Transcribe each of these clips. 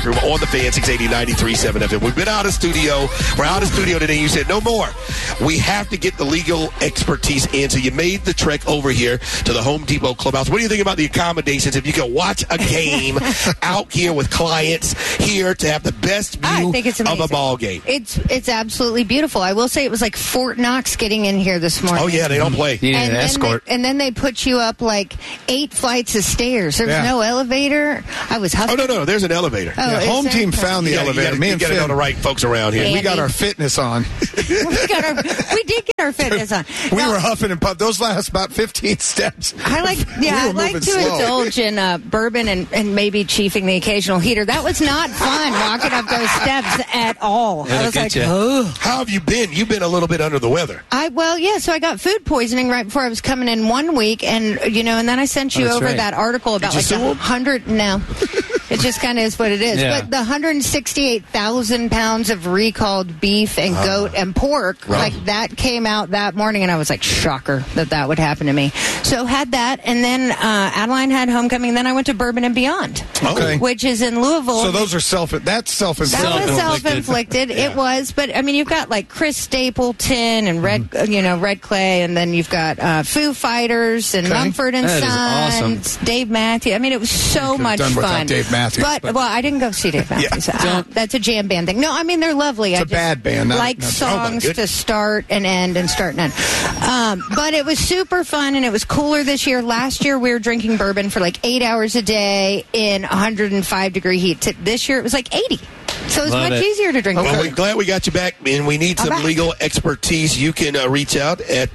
Locker Room on the Fan 680 93.7 FM. We've been out of studio. We're out of studio today. You said no more. We have to get the legal expertise in. So you made the trek over here to the Home Depot Clubhouse. What do you think about the accommodations? If you can watch a game out here with clients here to have the best view of a ball game. It's absolutely beautiful. I will say it was like Fort Knox getting in here this morning. Oh, yeah, they don't play. You need an escort. And then they put you up like 8 flights of stairs. There was no elevator. I was huffing. Oh, no, there's an elevator. Oh, home team found the elevator. You got to know the right folks around here. We got our fitness on. we did get our fitness on. We were huffing and puffing. Those last about 15 steps. I like to indulge in bourbon and maybe chiefing the occasional heater. That was not fun walking up those steps at all. I was like, How have you been? You've been a little bit under the weather. So I got food poisoning right before I was coming in 1 week, and then I sent you over that article about like 100. No, it just kind of is what it is. Yeah. But the 168,000 pounds of recalled beef and goat and pork, like that came out that morning, and I was like, shocker that would happen to me. So had that, and then Adeline had homecoming, and then I went to Bourbon and Beyond, which is in Louisville. So those are self-inflicted. That was self-inflicted. Yeah. It was, but I mean, you've got like Chris Stapleton and Red Clay, and then you've got Foo Fighters and Mumford and Sons, awesome. Dave Matthews. I mean, it was so much fun. Dave Matthews, but I didn't go see Dave Matthews. That's a jam band thing. No, I mean they're lovely. It's a bad band. Like songs to start and end and start and end. But it was super fun, and it was cooler this year. Last year we were drinking bourbon for like 8 hours a day in 105-degree heat. This year it was like 80. So it's much easier to drink. Well, we're glad we got you back, and we need some legal expertise. You can reach out at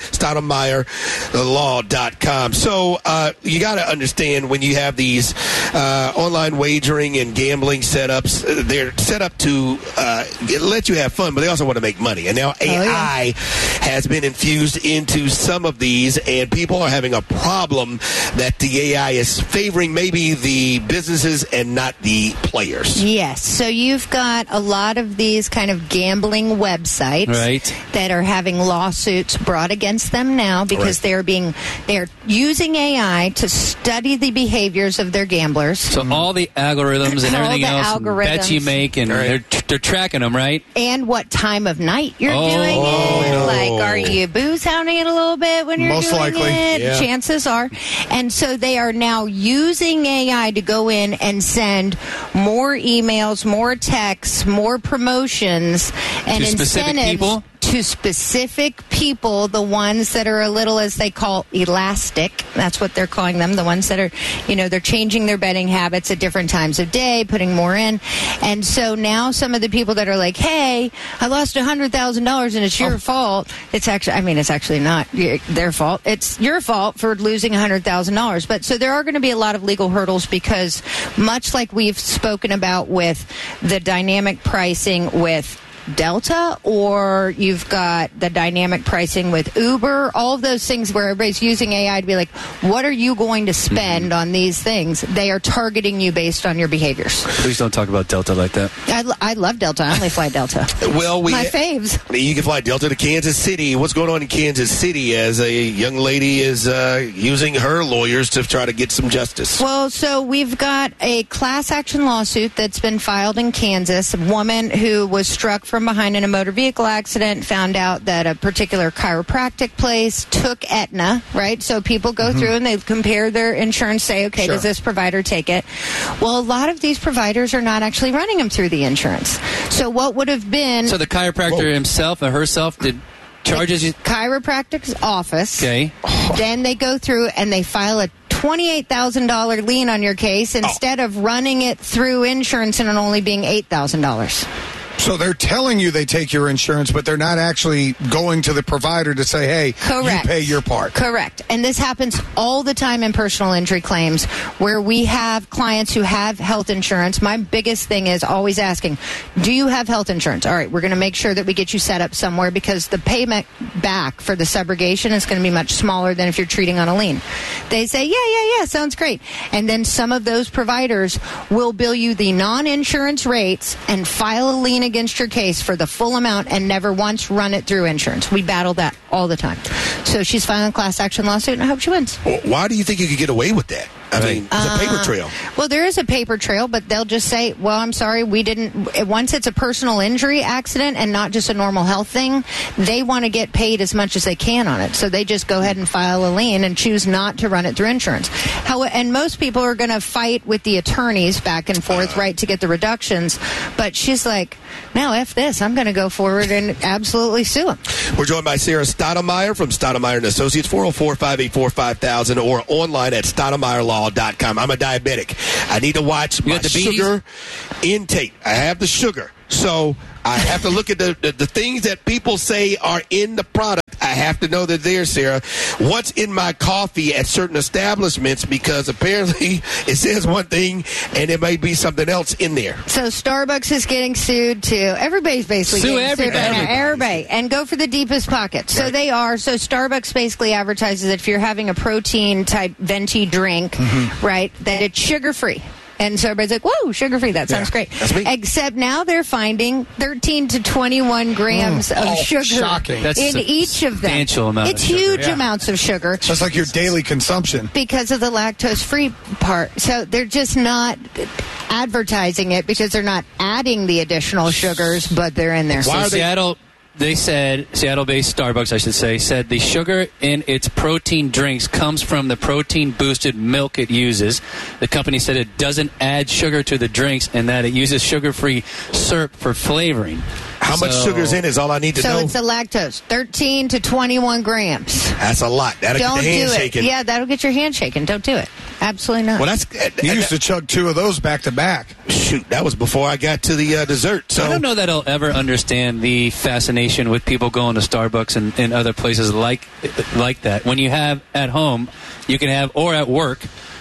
StoudemireLaw.com. So you got to understand when you have these online wagering and gambling setups, they're set up to let you have fun, but they also want to make money. And now AI has been infused into some of these, and people are having a problem that the AI is favoring maybe the businesses and not the players. Yes. So you've got a lot of these kind of gambling websites that are having lawsuits brought against them now because they're using AI to study the behaviors of their gamblers. So all the algorithms and everything else, bets you make, and they're tracking them, right? And what time of night you're doing it. No. Like, are you booze hounding it a little bit when you're Most doing likely. it? Yeah. Chances are. And so they are now using AI to go in and send more emails, more texts, more promotions, and to specific people? To specific people, the ones that are a little, as they call, elastic. That's what they're calling them. The ones that are, they're changing their betting habits at different times of day, putting more in. And so now some of the people that are like, hey, I lost $100,000 and it's your fault. It's actually not their fault. It's your fault for losing $100,000. But so there are going to be a lot of legal hurdles because much like we've spoken about with the dynamic pricing with Delta, or you've got the dynamic pricing with Uber, all of those things where everybody's using AI to be like, what are you going to spend on these things? They are targeting you based on your behaviors. Please don't talk about Delta like that. I love Delta. I only fly Delta. Well, my faves. You can fly Delta to Kansas City. What's going on in Kansas City as a young lady is using her lawyers to try to get some justice? Well, so we've got a class action lawsuit that's been filed in Kansas. A woman who was struck from behind in a motor vehicle accident found out that a particular chiropractic place took Aetna, right? So people go through and they compare their insurance, say, okay, does this provider take it? Well, a lot of these providers are not actually running them through the insurance. So what would have been... So the chiropractor himself or herself did charges you... Chiropractic's office. Okay. Then they go through and they file a $28,000 lien on your case instead of running it through insurance and it only being $8,000. So they're telling you they take your insurance, but they're not actually going to the provider to say, hey, Correct. You pay your part. Correct. And this happens all the time in personal injury claims where we have clients who have health insurance. My biggest thing is always asking, do you have health insurance? All right, we're going to make sure that we get you set up somewhere because the payment back for the subrogation is going to be much smaller than if you're treating on a lien. They say, yeah, sounds great. And then some of those providers will bill you the non-insurance rates and file a lien against your case for the full amount and never once run it through insurance. We battle that all the time. So she's filing a class action lawsuit, and I hope she wins. Why do you think you could get away with that? I mean, it's a paper trail. Well, there is a paper trail, but they'll just say, well, I'm sorry, we didn't. Once it's a personal injury accident and not just a normal health thing, they want to get paid as much as they can on it. So they just go ahead and file a lien and choose not to run it through insurance. And most people are going to fight with the attorneys back and forth, right, to get the reductions. But she's like, no, F this. I'm going to go forward and absolutely sue them. We're joined by Sarah Stoudemire from Stoudemire & Associates, 404-584-5000, or online at StoudemireLaw.com. I'm a diabetic. I need to watch my sugar intake. I have the sugar. So I have to look at the things that people say are in the product. I have to know that they're, Sarah, what's in my coffee at certain establishments, because apparently it says one thing and it may be something else in there. So Starbucks is getting sued too. Everybody's basically getting sued right now. Everybody. And go for the deepest pocket. So they are. So Starbucks basically advertises that if you're having a protein type venti drink, right, that it's sugar-free. And so everybody's like, whoa, sugar-free, that sounds great. That's me. Except now they're finding 13 to 21 grams of sugar in each of them. It's huge amounts of sugar. That's like your daily consumption. Because of the lactose-free part. So they're just not advertising it because they're not adding the additional sugars, but they're in there. So Seattle-based Starbucks, I should say, said the sugar in its protein drinks comes from the protein-boosted milk it uses. The company said it doesn't add sugar to the drinks and that it uses sugar-free syrup for flavoring. How much sugar's in is all I need to know. So it's the lactose, 13 to 21 grams. That's a lot. That'll get the hand shaking. Yeah, that'll get your hand shaking. Don't do it. Absolutely not. Well, you used to chug 2 of those back to back. Shoot, that was before I got to the dessert. So I don't know that I'll ever understand the fascination with people going to Starbucks and other places like that. When you have at home, you can have, or at work,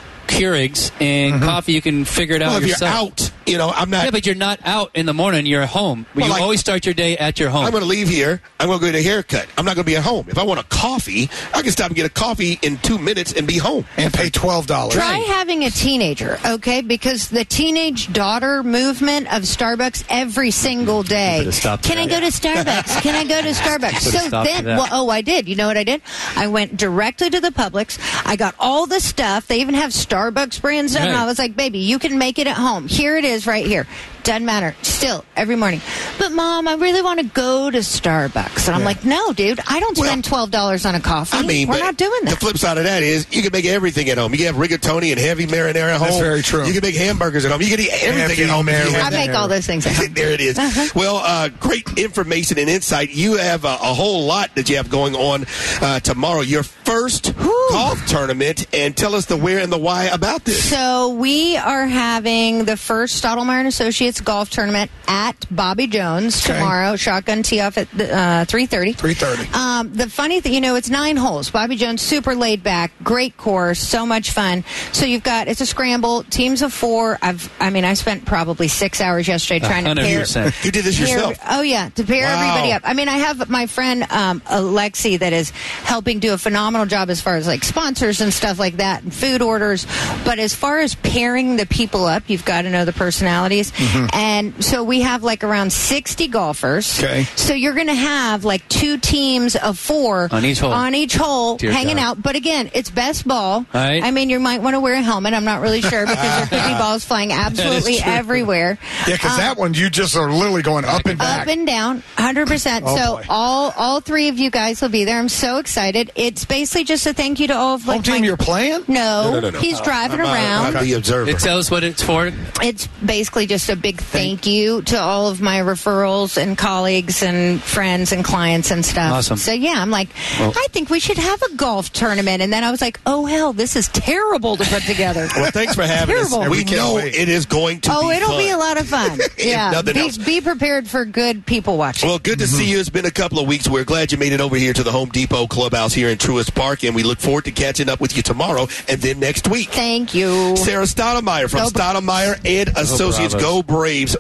Keurigs and coffee, you can figure it out yourself. If you're out, I'm not. Yeah, but you're not out in the morning. You're at home. You always start your day at your home. I'm going to leave here. I'm going to go get a haircut. I'm not going to be at home. If I want a coffee, I can stop and get a coffee in 2 minutes and be home. And pay $12. Try having a teenager, okay? Because the teenage daughter movement of Starbucks every single day. Can I go to Starbucks? Can I go to Starbucks? So then, I did. You know what I did? I went directly to the Publix. I got all the stuff. They even have Starbucks brand stuff. And I was like, baby, you can make it at home. Here it is right here. Doesn't matter. Still, every morning. But, Mom, I really want to go to Starbucks. And I'm like, no, dude, I don't spend $12 on a coffee. I mean, we're not doing that. The flip side of that is you can make everything at home. You can have rigatoni and heavy marinara at home. That's very true. You can make hamburgers at home. You can eat everything at home. I make all those things at home. There it is. Well, great information and insight. You have a whole lot that you have going on tomorrow. Your first golf tournament. And tell us the where and the why about this. So we are having the first Stoudemire & Associates golf tournament at Bobby Jones tomorrow. Shotgun tee off at 3:30. 3:30. The funny thing, it's 9 holes. Bobby Jones, super laid back, great course, so much fun. So it's a scramble, teams of 4. I spent probably 6 hours yesterday trying to pair. You did this yourself? Oh yeah, to pair everybody up. I have my friend Alexi that is helping do a phenomenal job as far as like sponsors and stuff like that and food orders. But as far as pairing the people up, you've got to know the personalities. And so we have like around 60 golfers. Okay. So you're going to have like 2 teams of 4 on each hole hanging out. But again, it's best ball. Right. You might want to wear a helmet. I'm not really sure because there could be balls flying absolutely everywhere. Yeah, because that one you just are literally going up and back. Up and down, 100%. Oh, all 3 of you guys will be there. I'm so excited. It's basically just a thank you to all of home team you're playing? No. He's driving around. I'm the observer. Tell us what it's for. It's basically just a big thank you to all of my referrals and colleagues and friends and clients and stuff. Awesome. So yeah, I'm like, I think we should have a golf tournament. And then I was like, oh hell, this is terrible to put together. Well, thanks for having us. We know it is going to be fun. It'll be a lot of fun. Yeah. Be prepared for good people watching. Well, good to see you. It's been a couple of weeks. We're glad you made it over here to the Home Depot Clubhouse here in Truist Park, and we look forward to catching up with you tomorrow and then next week. Thank you. Sarah Stoudemire from Stoudemire & Associates. Go Braves.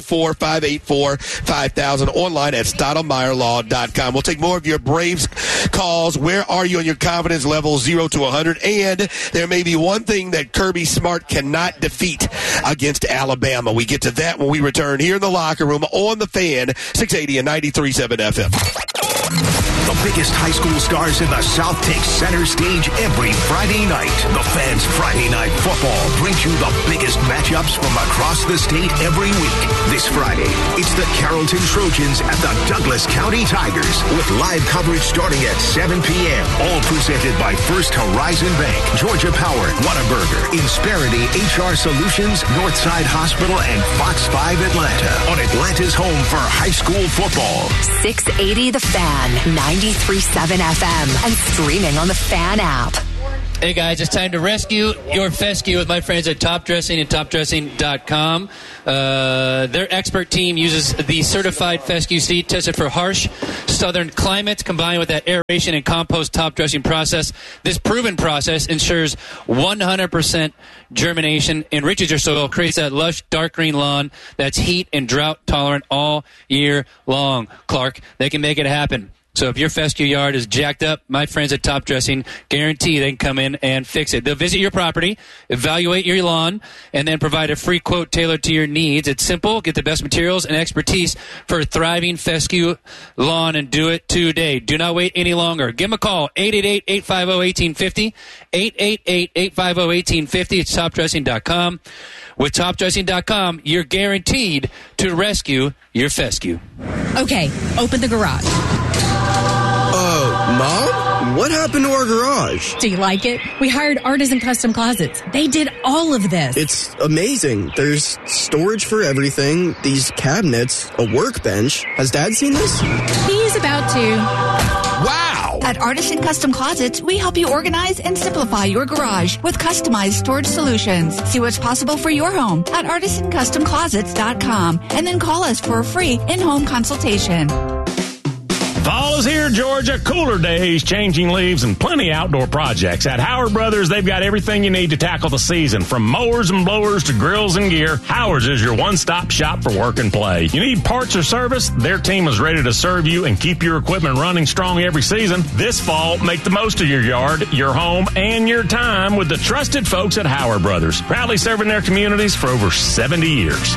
404-584-5000. Online at StoudemireLaw.com. We'll take more of your Braves calls. Where are you on your confidence level 0 to 100? And there may be one thing that Kirby Smart cannot defeat against Alabama. We get to that when we return here in the locker room on the Fan, 680 and 93.7 FM. The biggest high school stars in the South take center stage every Friday night. The Fans Friday Night Football brings you the biggest matchups from across the state every week. This Friday, it's the Carrollton Trojans at the Douglas County Tigers with live coverage starting at 7 p.m. All presented by First Horizon Bank, Georgia Power, Whataburger, Insperity HR Solutions, Northside Hospital, and Fox 5 Atlanta on Atlanta's home for high school football. 680 The Fan, 93.7 FM, and streaming on the Fan app. Hey guys, it's time to rescue your fescue with my friends at Top Dressing and TopDressing.com. Their expert team uses the certified fescue seed tested for harsh southern climates combined with that aeration and compost top dressing process. This proven process ensures 100% germination, enriches your soil, creates that lush dark green lawn that's heat and drought tolerant all year long. Clark, they can make it happen. So if your fescue yard is jacked up, my friends at Top Dressing guarantee they can come in and fix it. They'll visit your property, evaluate your lawn, and then provide a free quote tailored to your needs. It's simple. Get the best materials and expertise for a thriving fescue lawn and do it today. Do not wait any longer. Give them a call, 888-850-1850, 888-850-1850. It's TopDressing.com. With TopDressing.com, you're guaranteed to rescue your fescue. Okay, open the garage. Mom? What happened to our garage? Do you like it? We hired Artisan Custom Closets. They did all of this. It's amazing. There's storage for everything, these cabinets, a workbench. Has Dad seen this? He's about to. Wow! At Artisan Custom Closets, we help you organize and simplify your garage with customized storage solutions. See what's possible for your home at ArtisanCustomClosets.com and then call us for a free in-home consultation. Fall is here, Georgia. Cooler days, changing leaves, and plenty of outdoor projects. At Howard Brothers, they've got everything you need to tackle the season. From mowers and blowers to grills and gear, Howard's is your one-stop shop for work and play. You need parts or service? Their team is ready to serve you and keep your equipment running strong every season. This fall, make the most of your yard, your home, and your time with the trusted folks at Howard Brothers. Proudly serving their communities for over 70 years.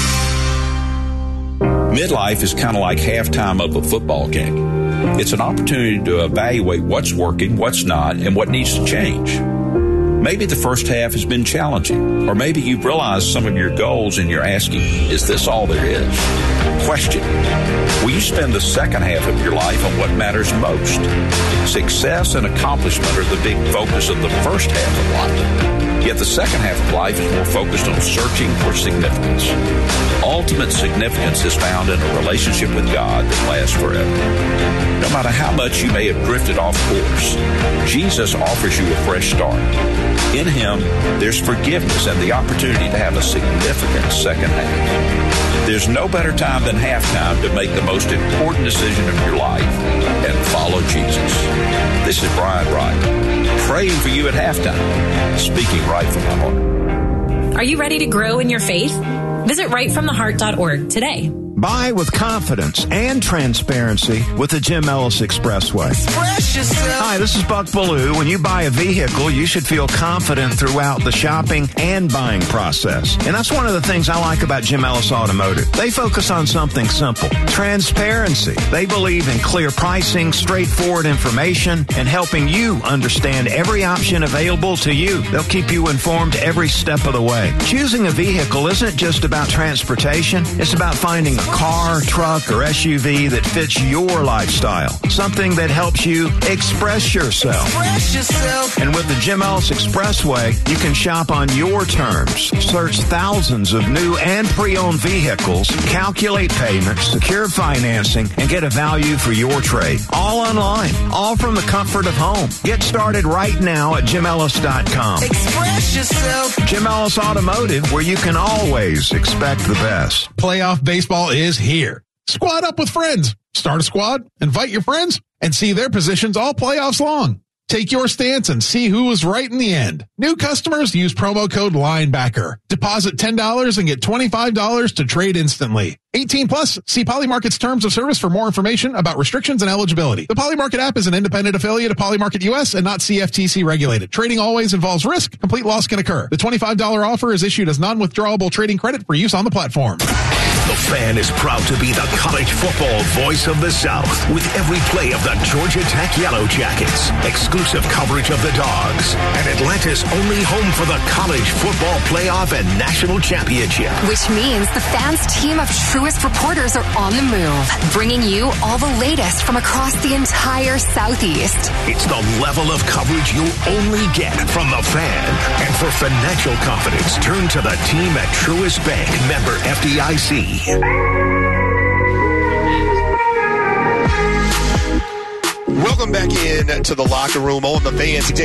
Midlife is kind of like halftime of a football game. It's an opportunity to evaluate what's working, what's not, and what needs to change. Maybe the first half has been challenging, or maybe you've realized some of your goals and you're asking, is this all there is? Question, will you spend the second half of your life on what matters most? Success and accomplishment are the big focus of the first half of life. Yet the second half of life is more focused on searching for significance. Ultimate significance is found in a relationship with God that lasts forever. No matter how much you may have drifted off course, Jesus offers you a fresh start. In Him, there's forgiveness and the opportunity to have a significant second half. There's no better time than halftime to make the most important decision of your life and follow Jesus. This is Brian Wright, praying for you at halftime, speaking right from my heart. Are you ready to grow in your faith? Visit rightfromtheheart.org today. Buy with confidence and transparency with the Jim Ellis Expressway. Hi, this is Buck Ballou. When you buy a vehicle, you should feel confident throughout the shopping and buying process. And that's one of the things I like about Jim Ellis Automotive. They focus on something simple, transparency. They believe in clear pricing, straightforward information, and helping you understand every option available to you. They'll keep you informed every step of the way. Choosing a vehicle isn't just about transportation. It's about finding a car, truck, or SUV that fits your lifestyle. Something that helps you express yourself. And with the Jim Ellis Expressway, you can shop on your terms. Search thousands of new and pre-owned vehicles, calculate payments, secure financing, and get a value for your trade. All online, all from the comfort of home. Get started right now at JimEllis.com. Express yourself. Jim Ellis Automotive, where you can always expect the best. Playoff baseball is here. Squad up with friends. Start a squad, invite your friends, and see their positions all playoffs long. Take your stance and see who was right in the end. New customers use promo code LINEBACKER. Deposit $10 and get $25 to trade instantly. 18 plus. See Polymarket's terms of service for more information about restrictions and eligibility. The Polymarket app is an independent affiliate of Polymarket US and not CFTC regulated. Trading always involves risk. Complete loss can occur. The $25 offer is issued as non-withdrawable trading credit for use on the platform. The Fan is proud to be the college football voice of the South with every play of the Georgia Tech Yellow Jackets, exclusive coverage of the Dogs, and Atlanta's only home for the college football playoff and national championship. Which means the Fan's team of truest reporters are on the move, bringing you all the latest from across the entire Southeast. It's the level of coverage you'll only get from the Fan. And for financial confidence, turn to the team at Truist Bank, member FDIC. Welcome back in to the locker room on the Fan.